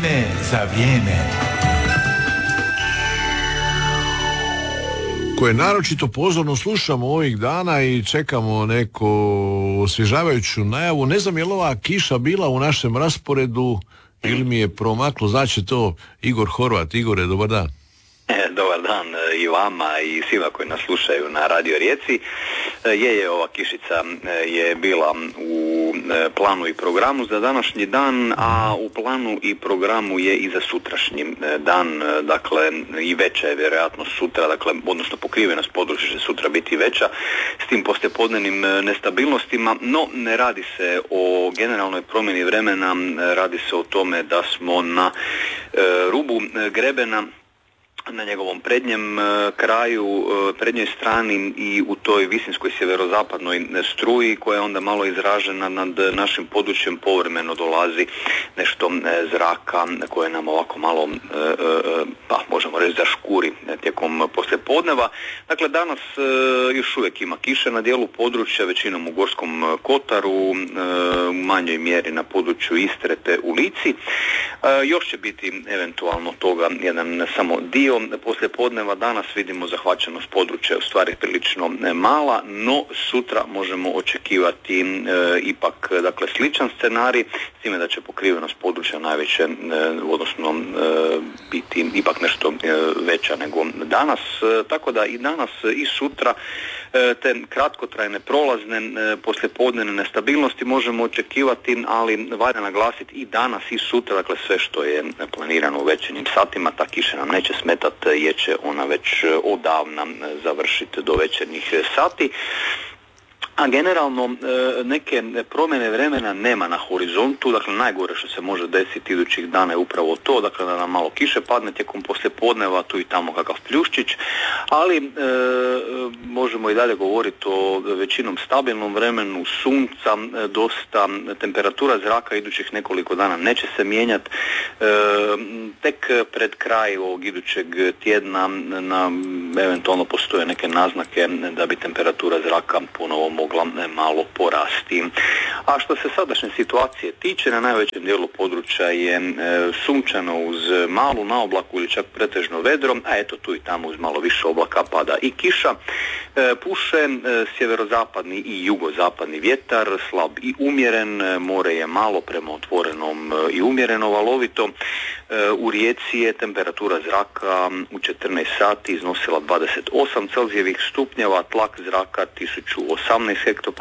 Vrijeme za vrijeme. Koje naročito pozorno slušamo ovih dana i čekamo neku osvježavajuću najavu. Ne znam je li ova kiša bila u našem rasporedu ili mi je promaklo, znači to Igor Horvat. Igore, dobar dan. Dobar dan i vama i svima koji nas slušaju na Radio Rijeci. Ova kišica je bila u planu i programu za današnji dan, a u planu i programu je i za sutrašnji dan, dakle i veća je vjerojatno sutra, dakle odnosno pokrivenost područja će sutra biti veća s tim poslijepodnevnim nestabilnostima, no ne radi se o generalnoj promjeni vremena, radi se o tome da smo na rubu grebena, na njegovom prednjem kraju, prednjoj strani i u toj visinskoj sjeverozapadnoj struji koja je onda malo izražena nad našim područjem, povremeno dolazi nešto zraka koje nam ovako malo, pa možemo reći, zaškuri tijekom poslijepodneva. Dakle, danas još uvijek ima kiše na dijelu područja, većinom u Gorskom kotaru, u manjoj mjeri na području Istre te u Lici. Još će biti eventualno toga jedan samo dio poslijepodneva. Danas vidimo zahvaćenost područja u stvari prilično mala, no sutra možemo očekivati ipak dakle sličan scenarij, s time da će pokrivenost područja najveće, odnosno biti ipak nešto veća nego danas, tako da i danas i sutra te kratkotrajne prolazne poslijepodnevne nestabilnosti možemo očekivati, ali valja naglasiti i danas i sutra, dakle sve što je planirano u večernjim satima, ta kiša nam neće smetati jer će ona već odavna završiti do večernjih sati. A generalno neke promjene vremena nema na horizontu, dakle najgore što se može desiti idućih dana je upravo to, dakle da nam malo kiše padne tijekom poslijepodneva, tu i tamo kakav pljuščić, ali možemo i dalje govoriti o većinom stabilnom vremenu, sunca dosta, temperatura zraka idućih nekoliko dana neće se mijenjati, tek pred kraj ovog idućeg tjedna eventualno postoje neke naznake da bi temperatura zraka ponovo mogla malo porasti. A što se sadašnje situacije tiče, na najvećem dijelu područja je sunčano uz malu naoblaku ili čak pretežno vedro, a eto tu i tamo uz malo više oblaka pada i kiša. Puše sjeverozapadni i jugozapadni vjetar, slab i umjeren, more je malo prema otvorenom i umjereno valovito. U Rijeci je temperatura zraka u 14 sati iznosila 28 Celzijevih stupnjeva, tlak zraka 1018 hektopaskalskih